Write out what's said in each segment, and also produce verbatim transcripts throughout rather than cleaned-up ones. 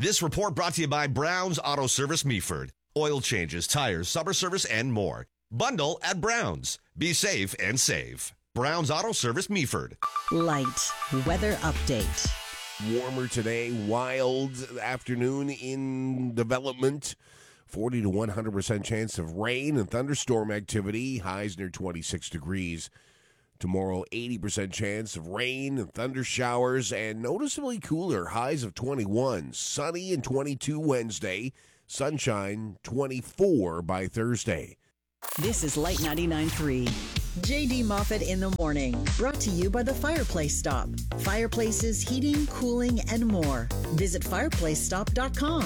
This report brought to you by Brown's Auto Service Meaford. Oil changes, tires, summer service, and more. Bundle at Brown's. Be safe and save. Brown's Auto Service Meaford. Light weather update. Warmer today, wild afternoon in development. forty to one hundred percent chance of rain and thunderstorm activity. Highs near twenty-six degrees. Tomorrow, eighty percent chance of rain and thunder showers and noticeably cooler. Highs of twenty-one. Sunny and twenty-two Wednesday. Sunshine, twenty-four by Thursday. This is Light ninety-nine point three. J D Moffat in the morning. Brought to you by the Fireplace Stop. Fireplaces, heating, cooling, and more. Visit fireplace stop dot com.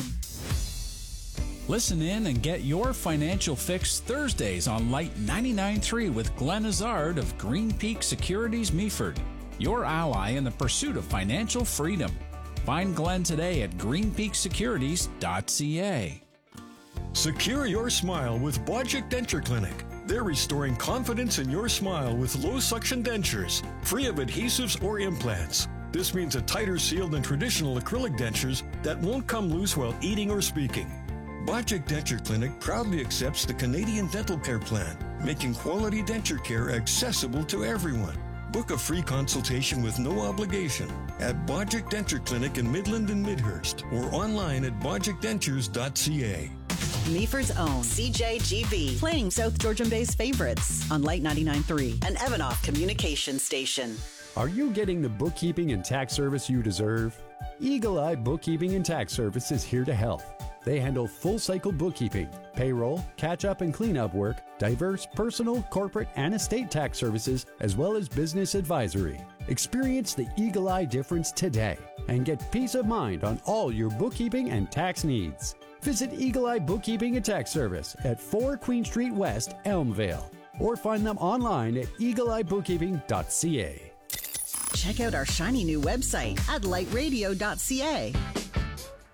Listen in and get your financial fix Thursdays on Light ninety-nine point three with Glenn Azard of Green Peak Securities Meaford, your ally in the pursuit of financial freedom. Find Glenn today at green peak securities dot c a. Secure your smile with Bodgick Denture Clinic. They're restoring confidence in your smile with low-suction dentures, free of adhesives or implants. This means a tighter seal than traditional acrylic dentures that won't come loose while eating or speaking. Bodgick Denture Clinic proudly accepts the Canadian Dental Care Plan, making quality denture care accessible to everyone. Book a free consultation with no obligation at Bodgick Denture Clinic in Midland and Midhurst or online at bodgick dentures dot c a. Meaford's own C J G B, playing South Georgian Bay's favorites on Light ninety-nine point three, an Evanoff communication station. Are you getting the bookkeeping and tax service you deserve? Eagle Eye Bookkeeping and Tax Service is here to help. They handle full-cycle bookkeeping, payroll, catch-up and clean-up work, diverse personal, corporate, and estate tax services, as well as business advisory. Experience the Eagle Eye difference today and get peace of mind on all your bookkeeping and tax needs. Visit Eagle Eye Bookkeeping and Tax Service at four Queen Street West, Elmvale, or find them online at eagle eye bookkeeping dot c a. Check out our shiny new website at light radio dot c a.